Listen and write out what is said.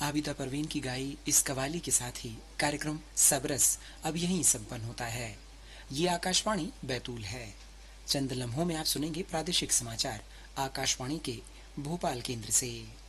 आबिदा परवीन की गाई इस कवाली के साथ ही कार्यक्रम सबरस अब यहीं संपन्न होता है। ये आकाशवाणी बैतूल है। चंद लम्हों में आप सुनेंगे प्रादेशिक समाचार आकाशवाणी के भोपाल केंद्र से।